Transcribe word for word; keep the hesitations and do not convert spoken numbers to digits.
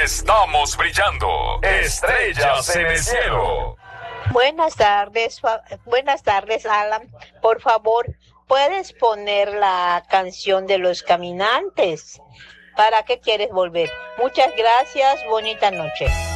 Estamos brillando. Estrellas en el cielo. Buenas tardes, fa- buenas tardes, Alan. Por favor, ¿puedes poner la canción de Los Caminantes? ¿Para qué quieres volver? Muchas gracias, bonita noche.